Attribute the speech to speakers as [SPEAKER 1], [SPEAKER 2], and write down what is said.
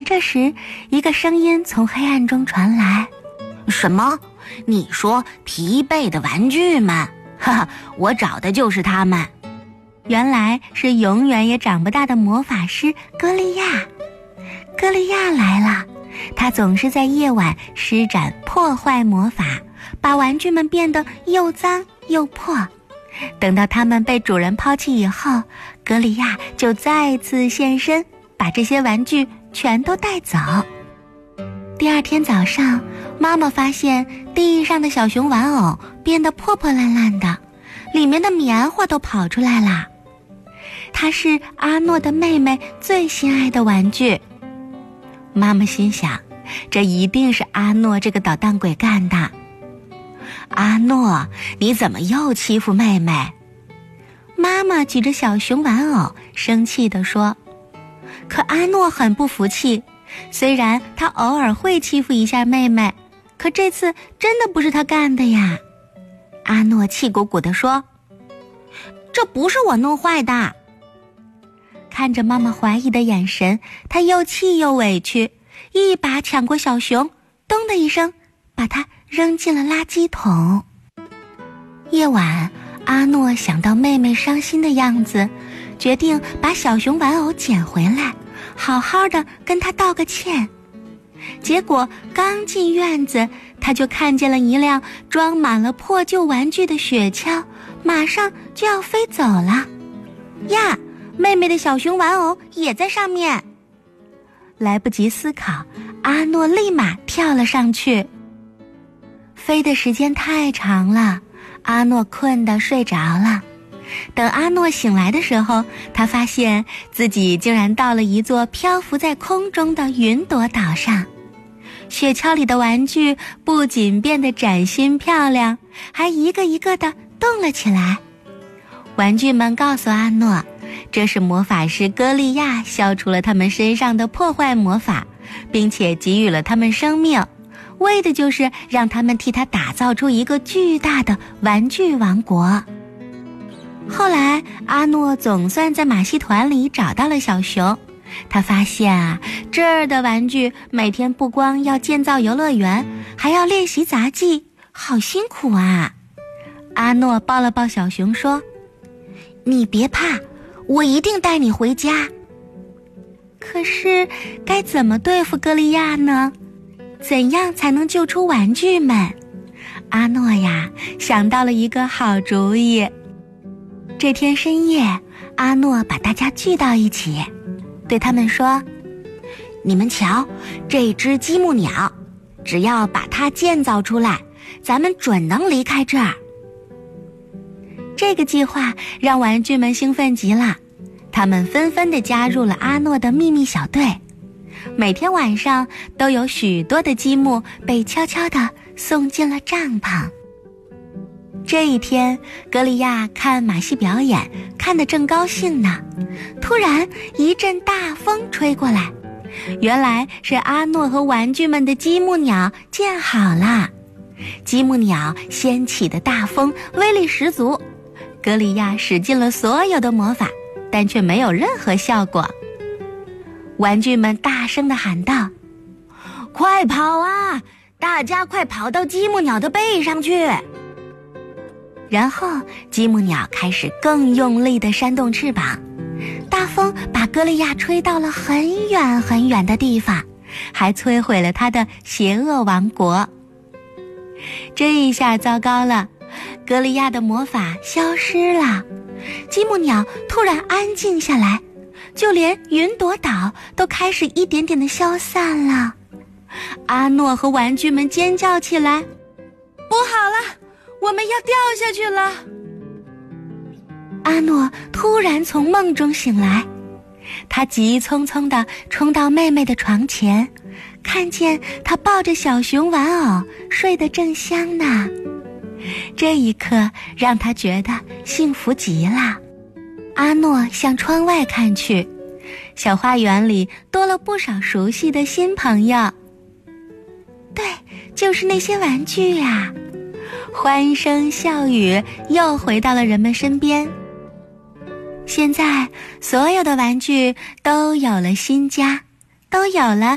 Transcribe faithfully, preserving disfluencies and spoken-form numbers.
[SPEAKER 1] 这时，一个声音从黑暗中传来：
[SPEAKER 2] 什么？你说疲惫的玩具们？哈哈，我找的就是他们。
[SPEAKER 1] 原来是永远也长不大的魔法师歌利亚。歌利亚来了，他总是在夜晚施展破坏魔法，把玩具们变得又脏又破。等到他们被主人抛弃以后，歌利亚就再次现身，把这些玩具全都带走。第二天早上，妈妈发现地上的小熊玩偶变得破破烂烂的，里面的棉花都跑出来了。它是阿诺的妹妹最心爱的玩具。妈妈心想，这一定是阿诺这个捣蛋鬼干的。阿诺，你怎么又欺负妹妹？妈妈举着小熊玩偶生气地说。可阿诺很不服气，虽然他偶尔会欺负一下妹妹，可这次真的不是他干的呀。阿诺气鼓鼓地说，这不是我弄坏的。看着妈妈怀疑的眼神，他又气又委屈，一把抢过小熊，咚的一声把它扔进了垃圾桶。夜晚，阿诺想到妹妹伤心的样子，决定把小熊玩偶捡回来，好好的跟她道个歉。结果刚进院子，他就看见了一辆装满了破旧玩具的雪橇，马上就要飞走了。呀，妹妹的小熊玩偶也在上面。来不及思考，阿诺立马跳了上去。飞的时间太长了，阿诺困得睡着了。等阿诺醒来的时候，他发现自己竟然到了一座漂浮在空中的云朵岛上。雪橇里的玩具不仅变得崭新漂亮，还一个一个的动了起来。玩具们告诉阿诺，这是魔法师歌利亚消除了他们身上的破坏魔法，并且给予了他们生命，为的就是让他们替他打造出一个巨大的玩具王国。后来，阿诺总算在马戏团里找到了小熊。他发现啊，这儿的玩具每天不光要建造游乐园，还要练习杂技，好辛苦啊。阿诺抱了抱小熊说，你别怕，我一定带你回家。可是该怎么对付歌利亚呢？怎样才能救出玩具们？阿诺呀，想到了一个好主意。这天深夜，阿诺把大家聚到一起，对他们说，你们瞧，这只积木鸟，只要把它建造出来，咱们准能离开这儿。这个计划让玩具们兴奋极了，他们纷纷地加入了阿诺的秘密小队。每天晚上都有许多的积木被悄悄地送进了帐篷。这一天，歌利亚看马戏表演，看得正高兴呢，突然一阵大风吹过来，原来是阿诺和玩具们的积木鸟建好了。积木鸟掀起的大风威力十足，歌利亚使尽了所有的魔法，但却没有任何效果。玩具们大声地喊道，快跑啊，大家快跑到积木鸟的背上去。然后积木鸟开始更用力地扇动翅膀，大风把歌利亚吹到了很远很远的地方，还摧毁了他的邪恶王国。这一下糟糕了，歌利亚的魔法消失了，积木鸟突然安静下来，就连云朵岛都开始一点点地消散了。阿诺和玩具们尖叫起来，不好了，我们要掉下去了。阿诺突然从梦中醒来，他急匆匆地冲到妹妹的床前，看见她抱着小熊玩偶睡得正香呢。这一刻让他觉得幸福极了。阿诺向窗外看去，小花园里多了不少熟悉的新朋友。对，就是那些玩具呀。欢声笑语又回到了人们身边。现在所有的玩具都有了新家，都有了